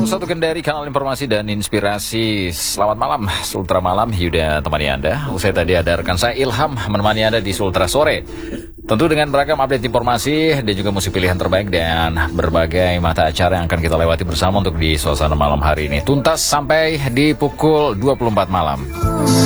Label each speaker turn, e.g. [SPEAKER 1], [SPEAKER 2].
[SPEAKER 1] 101 dari kanal informasi dan inspirasi. Selamat malam, Sultra Malam. Yuda temani Anda. Usai tadi ada rekan saya Ilham menemani Anda di Sultra Sore. Tentu dengan beragam update informasi dan juga musik pilihan terbaik dan berbagai mata acara yang akan kita lewati bersama untuk di suasana malam hari ini. Tuntas sampai di pukul 24 malam.